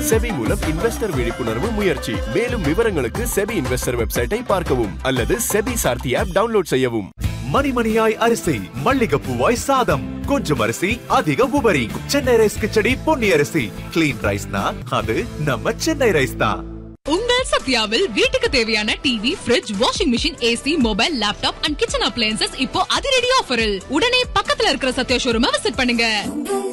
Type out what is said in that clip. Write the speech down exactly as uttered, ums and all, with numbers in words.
SEBI மூலம் investor விழிப்புணர்வு முயற்சி. மேலும் விவரங்களுக்கு செபி இன்வெஸ்டர் வெப்சைட்டை பார்க்கவும் அல்லது செபி சார்த்தி ஆப் டவுன்லோட் செய்யவும். மணிமணியாய் அரிசி, மல்லிகைப்பூவாய் சாதம், கொஞ்சம் அரிசி அதிக உபரி. சென்னை ரைஸ் கிச்சடி பொன்னி அரிசி. கிளீன் ரைஸ்னா அது நம்ம சென்னை ரைஸ் தான். உங்கள் சத்யாவில் வீட்டுக்கு தேவையான TV, fridge, washing machine, AC, mobile, laptop and kitchen appliances இப்போ அதிரடி ஆஃபரில். உடனே பக்கத்துல இருக்கிற சத்யா ஷோரூமை விசிட் பண்ணுங்க.